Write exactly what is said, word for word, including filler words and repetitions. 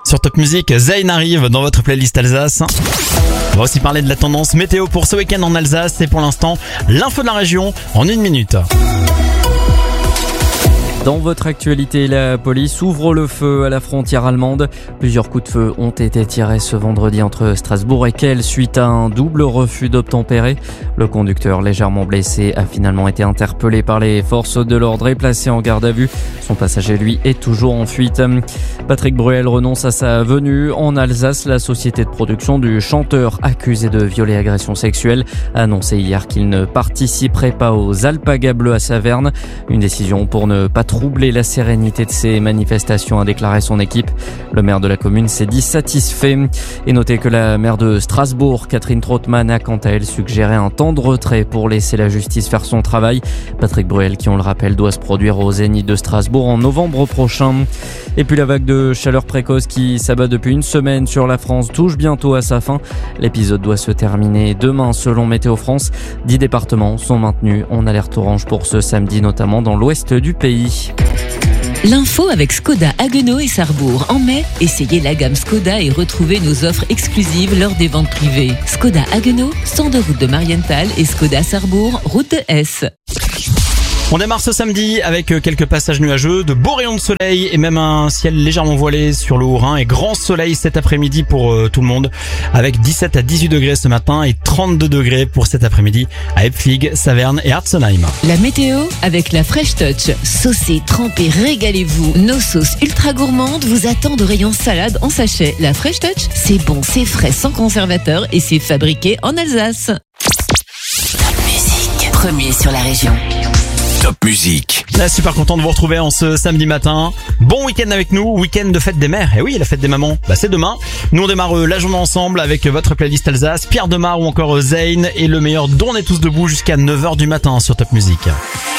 Sur Top Music, Zayn arrive dans votre playlist Alsace. On va aussi parler de la tendance météo pour ce week-end en Alsace. C'est pour l'instant l'info de la région en une minute. Dans votre actualité, la police ouvre le feu à la frontière allemande. Plusieurs coups de feu ont été tirés ce vendredi entre Strasbourg et Kehl suite à un double refus d'obtempérer. Le conducteur légèrement blessé a finalement été interpellé par les forces de l'ordre et placé en garde à vue. Son passager, lui, est toujours en fuite. Patrick Bruel renonce à sa venue. En Alsace, la société de production du chanteur accusé de viol et agression sexuelle a annoncé hier qu'il ne participerait pas aux Alpagas Bleus à Saverne. Une décision pour ne pas troubler la sérénité de ces manifestations, a déclaré son équipe. Le maire de la commune s'est dit satisfait. Et notez que la maire de Strasbourg, Catherine Trautmann, a quant à elle suggéré un temps de retrait pour laisser la justice faire son travail. Patrick Bruel, qui on le rappelle, doit se produire au Zénith de Strasbourg en novembre prochain. Et puis la vague de chaleur précoce qui s'abat depuis une semaine sur la France touche bientôt à sa fin. L'épisode doit se terminer demain selon Météo France. Dix départements sont maintenus en alerte orange pour ce samedi, notamment dans l'ouest du pays. L'info avec Skoda Haguenau et Sarrebourg. En mai, essayez la gamme Skoda et retrouvez nos offres exclusives lors des ventes privées. Skoda Haguenau, cent deux route de Marienthal et Skoda Sarrebourg, route de Hesse. On démarre ce samedi avec quelques passages nuageux, de beaux rayons de soleil et même un ciel légèrement voilé sur le Haut-Rhin et grand soleil cet après-midi pour euh, tout le monde avec dix-sept à dix-huit degrés ce matin et trente-deux degrés pour cet après-midi à Epflig, Saverne et Artzenheim. La météo avec la Fresh Touch. Saucez, trempez, régalez-vous. Nos sauces ultra gourmandes vous attendent au rayon salade en sachet. La Fresh Touch, c'est bon, c'est frais, sans conservateur et c'est fabriqué en Alsace. Top Music, premier sur la région. Top Music. Là, super content de vous retrouver en ce samedi matin. Bon week-end avec nous, week-end de fête des mères. Et oui, la fête des mamans, bah c'est demain. Nous on démarre la journée ensemble avec votre playlist Alsace, Pierre Demar ou encore Zayn et le meilleur dont on est tous debout jusqu'à neuf heures du matin sur Top Music.